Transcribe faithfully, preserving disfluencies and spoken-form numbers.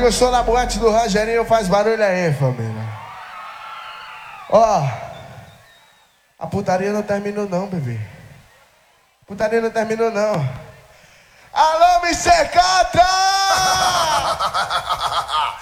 Comigo eu sou na boate do Rogerinho, faz barulho aí, família. Ó, a putaria não terminou não, bebê. A putaria não terminou não. Alô, mister Catra!